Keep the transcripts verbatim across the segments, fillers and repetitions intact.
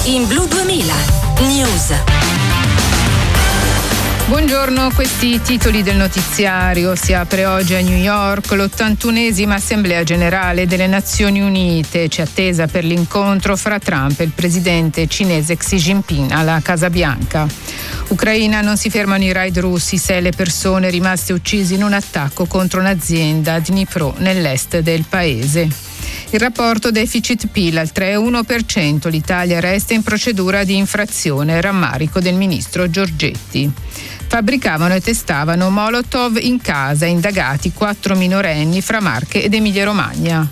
in Blu duemila News. Buongiorno, questi titoli del notiziario. Si apre oggi a New York l'ottantunesima Assemblea Generale delle Nazioni Unite. C'è attesa per l'incontro fra Trump e il presidente cinese Xi Jinping alla Casa Bianca. Ucraina, non si fermano i raid russi, sei le persone rimaste uccise in un attacco contro un'azienda a Dnipro nell'est del paese. Il rapporto deficit-P I L al tre virgola uno per cento, l'Italia resta in procedura di infrazione, rammarico del ministro Giorgetti. Fabbricavano e testavano Molotov in casa, indagati quattro minorenni fra Marche ed Emilia Romagna.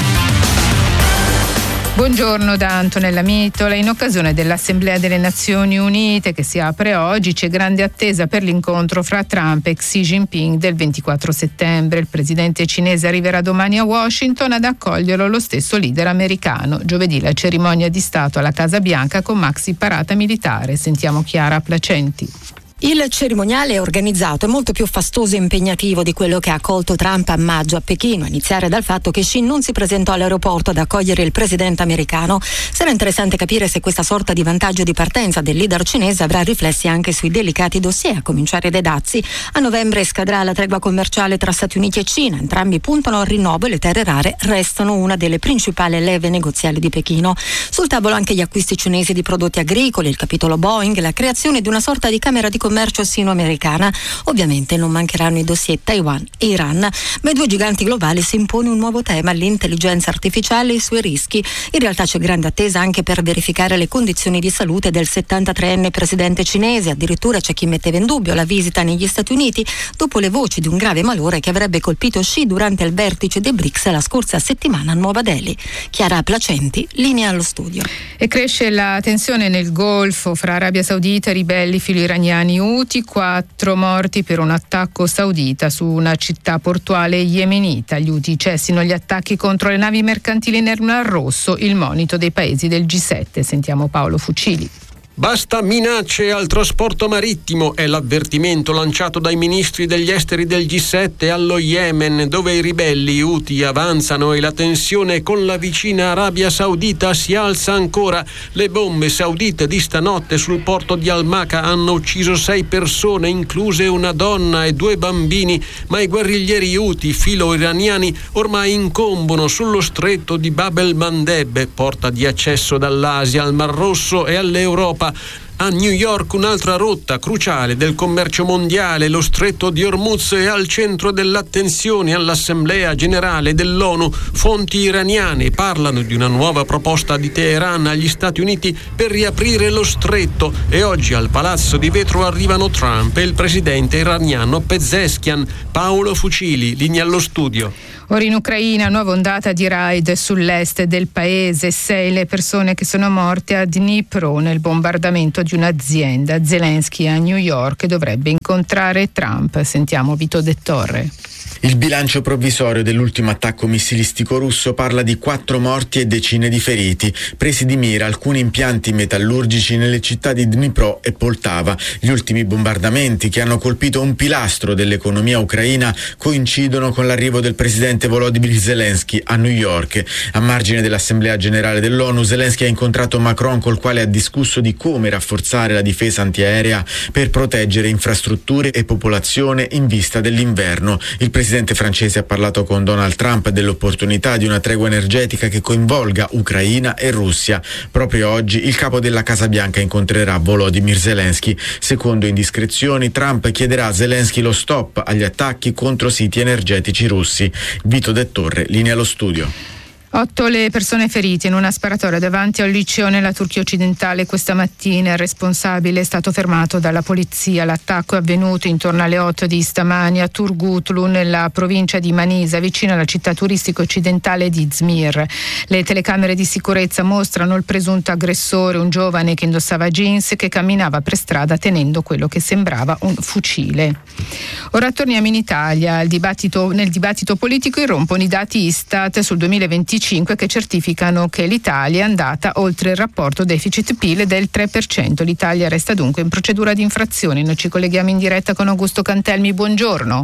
Buongiorno da Antonella Mitola. In occasione dell'Assemblea delle Nazioni Unite che si apre oggi c'è grande attesa per l'incontro fra Trump e Xi Jinping del ventiquattro settembre. Il presidente cinese arriverà domani a Washington ad accoglierlo lo stesso leader americano. Giovedì la cerimonia di Stato alla Casa Bianca con maxi parata militare. Sentiamo Chiara Placenti. Il cerimoniale organizzato è molto più fastoso e impegnativo di quello che ha accolto Trump a maggio a Pechino, a iniziare dal fatto che Xi non si presentò all'aeroporto ad accogliere il presidente americano. Sarà interessante capire se questa sorta di vantaggio di partenza del leader cinese avrà riflessi anche sui delicati dossier, a cominciare dai dazi. A novembre scadrà la tregua commerciale tra Stati Uniti e Cina, entrambi puntano al rinnovo e le terre rare restano una delle principali leve negoziali di Pechino. Sul tavolo anche gli acquisti cinesi di prodotti agricoli, il capitolo Boeing, la creazione di una sorta di camera di commercio sino-americana. Ovviamente non mancheranno i dossier Taiwan e Iran, ma ai due giganti globali si impone un nuovo tema, l'intelligenza artificiale e i suoi rischi. In realtà c'è grande attesa anche per verificare le condizioni di salute del settantatreenne presidente cinese. Addirittura c'è chi metteva in dubbio la visita negli Stati Uniti dopo le voci di un grave malore che avrebbe colpito Xi durante il vertice dei B R I C S la scorsa settimana a Nuova Delhi. Chiara Placenti, linea allo studio. E cresce la tensione nel Golfo fra Arabia Saudita e ribelli filo-iraniani Houthi, quattro morti per un attacco saudita su una città portuale yemenita. Gli Houthi cessino gli attacchi contro le navi mercantili nel Mar Rosso, il monito dei paesi del G sette. Sentiamo Paolo Fucili. Basta minacce al trasporto marittimo è l'avvertimento lanciato dai ministri degli esteri del G sette allo Yemen, dove i ribelli Houthi avanzano e la tensione con la vicina Arabia Saudita si alza ancora. Le bombe saudite di stanotte sul porto di Al-Maka hanno ucciso sei persone, incluse una donna e due bambini, ma i guerriglieri Houthi filo-iraniani ormai incombono sullo stretto di Bab el-Mandeb, porta di accesso dall'Asia al Mar Rosso e all'Europa. A New York un'altra rotta cruciale del commercio mondiale, lo stretto di Hormuz, è al centro dell'attenzione all'Assemblea Generale dell'ONU. Fonti iraniane parlano di una nuova proposta di Teheran agli Stati Uniti per riaprire lo stretto e oggi al Palazzo di Vetro arrivano Trump e il presidente iraniano Pezeshkian. Paolo Fucili, linea allo studio. Ora in Ucraina, nuova ondata di raid sull'est del paese, sei le persone che sono morte a Dnipro nel bombardamento di un'azienda. Zelensky a New York dovrebbe incontrare Trump. Sentiamo Vito De Torre. Il bilancio provvisorio dell'ultimo attacco missilistico russo parla di quattro morti e decine di feriti. Presi di mira alcuni impianti metallurgici nelle città di Dnipro e Poltava. Gli ultimi bombardamenti, che hanno colpito un pilastro dell'economia ucraina, coincidono con l'arrivo del presidente Volodymyr Zelensky a New York. A margine dell'Assemblea Generale dell'ONU, Zelensky ha incontrato Macron, col quale ha discusso di come rafforzare la difesa antiaerea per proteggere infrastrutture e popolazione in vista dell'inverno. Il presidente Il presidente francese ha parlato con Donald Trump dell'opportunità di una tregua energetica che coinvolga Ucraina e Russia. Proprio oggi il capo della Casa Bianca incontrerà Volodymyr Zelensky. Secondo indiscrezioni, Trump chiederà a Zelensky lo stop agli attacchi contro siti energetici russi. Vito De Torre, linea allo studio. Otto le persone ferite in una sparatoria davanti al liceo nella Turchia occidentale questa mattina. Il responsabile è stato fermato dalla polizia. L'attacco è avvenuto intorno alle otto di stamani a Turgutlu, nella provincia di Manisa, vicino alla città turistica occidentale di Izmir. Le telecamere di sicurezza mostrano il presunto aggressore, un giovane che indossava jeans, che camminava per strada tenendo quello che sembrava un fucile. Ora torniamo in Italia. Il dibattito, nel dibattito politico irrompono i dati Istat sul duemilaventicinque che certificano che l'Italia è andata oltre il rapporto deficit-P I L del tre per cento. L'Italia resta dunque in procedura di infrazione. Noi ci colleghiamo in diretta con Augusto Cantelmi. Buongiorno.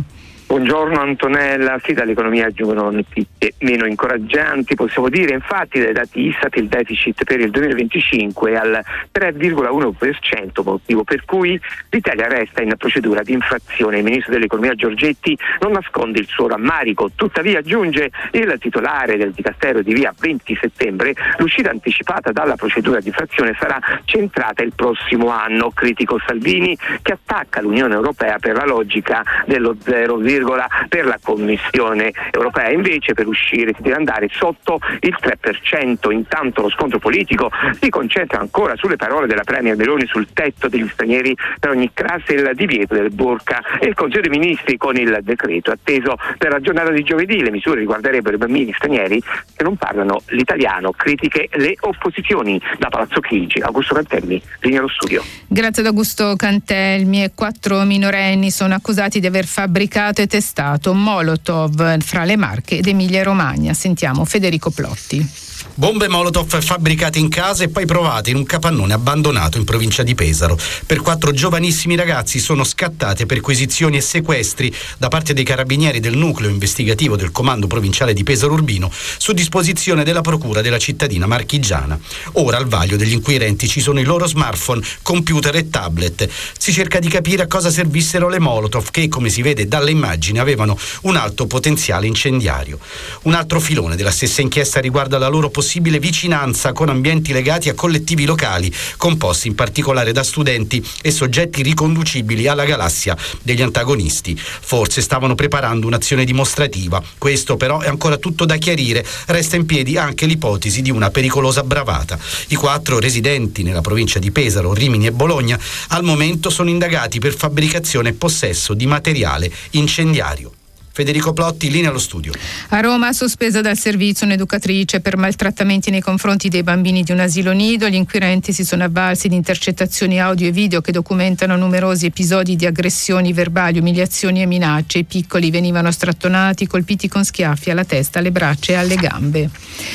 Buongiorno Antonella, sì, dall'economia giungono notizie meno incoraggianti, possiamo dire. Infatti dai dati Istat il deficit per il duemilaventicinque è al tre virgola uno per cento, motivo per cui l'Italia resta in procedura di infrazione. Il ministro dell'economia Giorgetti non nasconde il suo rammarico, tuttavia aggiunge il titolare del Dicastero di via venti settembre, l'uscita anticipata dalla procedura di infrazione sarà centrata il prossimo anno. Critico Salvini che attacca l'Unione Europea per la logica dello zero per la Commissione Europea, invece per uscire si deve andare sotto il tre per cento. Intanto lo scontro politico si concentra ancora sulle parole della Premier Meloni sul tetto degli stranieri per ogni classe e il divieto del burqa, e il Consiglio dei Ministri con il decreto atteso per la giornata di giovedì. Le misure riguarderebbero i bambini stranieri che non parlano l'italiano. Critiche le opposizioni. Da Palazzo Chigi, Augusto Cantelmi, linea allo studio. Grazie ad Augusto Cantelmi. E quattro minorenni sono accusati di aver fabbricato testato Molotov fra le Marche ed Emilia Romagna. Sentiamo Federico Plotti. Bombe Molotov fabbricate in casa e poi provate in un capannone abbandonato in provincia di Pesaro. Per quattro giovanissimi ragazzi sono scattate perquisizioni e sequestri da parte dei carabinieri del nucleo investigativo del comando provinciale di Pesaro Urbino su disposizione della procura della cittadina marchigiana. Ora al vaglio degli inquirenti ci sono i loro smartphone, computer e tablet. Si cerca di capire a cosa servissero le Molotov che, come si vede dalle immagini, avevano un alto potenziale incendiario. Un altro filone della stessa inchiesta riguarda la loro possibile vicinanza con ambienti legati a collettivi locali, composti in particolare da studenti e soggetti riconducibili alla galassia degli antagonisti. Forse stavano preparando un'azione dimostrativa. Questo però è ancora tutto da chiarire. Resta in piedi anche l'ipotesi di una pericolosa bravata. I quattro residenti nella provincia di Pesaro, Rimini e Bologna al momento sono indagati per fabbricazione e possesso di materiale incendiario. Federico Plotti, linea allo studio. A Roma, sospesa dal servizio un'educatrice per maltrattamenti nei confronti dei bambini di un asilo nido. Gli inquirenti si sono avvalsi di intercettazioni audio e video che documentano numerosi episodi di aggressioni verbali, umiliazioni e minacce. I piccoli venivano strattonati, colpiti con schiaffi alla testa, alle braccia e alle gambe.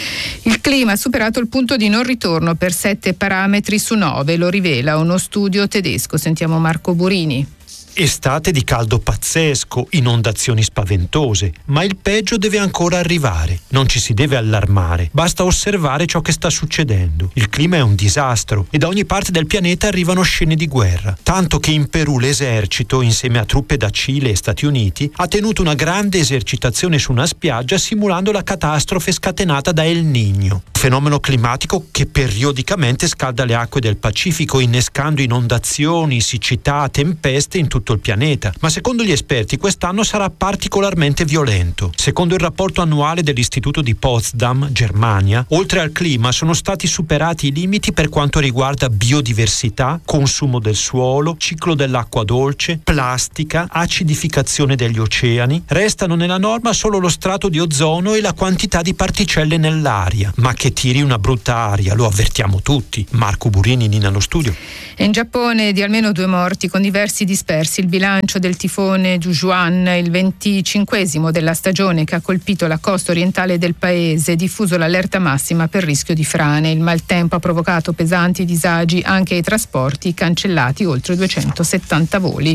Il clima ha superato il punto di non ritorno per sette parametri su nove, lo rivela uno studio tedesco. Sentiamo Marco Burini. Estate di caldo pazzesco, inondazioni spaventose, ma il peggio deve ancora arrivare. Non ci si deve allarmare, basta osservare ciò che sta succedendo. Il clima è un disastro e da ogni parte del pianeta arrivano scene di guerra, tanto che in Perù l'esercito, insieme a truppe da Cile e Stati Uniti, ha tenuto una grande esercitazione su una spiaggia simulando la catastrofe scatenata da El Niño, fenomeno climatico che periodicamente scalda le acque del Pacifico, innescando inondazioni, siccità, tempeste in tutto il pianeta, ma secondo gli esperti quest'anno sarà particolarmente violento. Secondo il rapporto annuale dell'Istituto di Potsdam, Germania, oltre al clima sono stati superati i limiti per quanto riguarda biodiversità, consumo del suolo, ciclo dell'acqua dolce, plastica, acidificazione degli oceani. Restano nella norma solo lo strato di ozono e la quantità di particelle nell'aria, ma che tiri una brutta aria, lo avvertiamo tutti. Marco Burini, linea allo studio. In Giappone di almeno due morti con diversi dispersi. Il bilancio del tifone Jujuan, il venticinquesimo della stagione che ha colpito la costa orientale del paese, diffuso l'allerta massima per rischio di frane. Il maltempo ha provocato pesanti disagi anche ai trasporti, cancellati oltre duecentosettanta voli.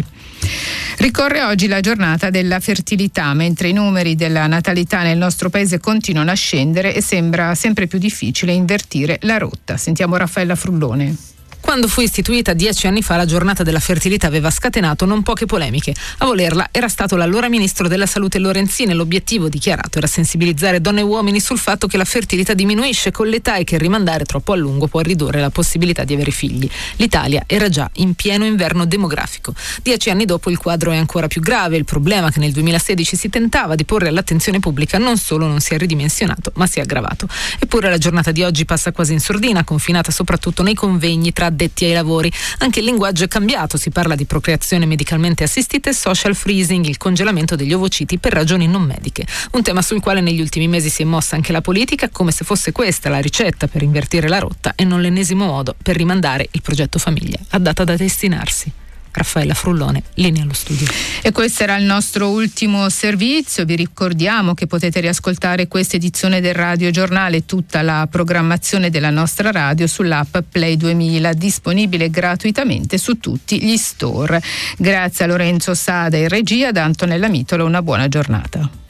Ricorre oggi la giornata della fertilità, mentre i numeri della natalità nel nostro paese continuano a scendere e sembra sempre più difficile invertire la rotta. Sentiamo Raffaella Frullone. Quando fu istituita dieci anni fa, la giornata della fertilità aveva scatenato non poche polemiche. A volerla era stato l'allora ministro della salute Lorenzin e l'obiettivo dichiarato era sensibilizzare donne e uomini sul fatto che la fertilità diminuisce con l'età e che rimandare troppo a lungo può ridurre la possibilità di avere figli. L'Italia era già in pieno inverno demografico. Dieci anni dopo il quadro è ancora più grave. Il problema che nel duemilasedici si tentava di porre all'attenzione pubblica non solo non si è ridimensionato, ma si è aggravato. Eppure la giornata di oggi passa quasi in sordina, confinata soprattutto nei convegni tra addetti ai lavori. Anche il linguaggio è cambiato, si parla di procreazione medicalmente assistita e social freezing, il congelamento degli ovociti per ragioni non mediche. Un tema sul quale negli ultimi mesi si è mossa anche la politica, come se fosse questa la ricetta per invertire la rotta e non l'ennesimo modo per rimandare il progetto famiglia a data da destinarsi. Raffaella Frullone, linea allo studio. E questo era il nostro ultimo servizio. Vi ricordiamo che potete riascoltare questa edizione del Radio Giornale e tutta la programmazione della nostra radio sull'app Play duemila, disponibile gratuitamente su tutti gli store. Grazie a Lorenzo Sada in regia, da Antonella Mitola, una buona giornata.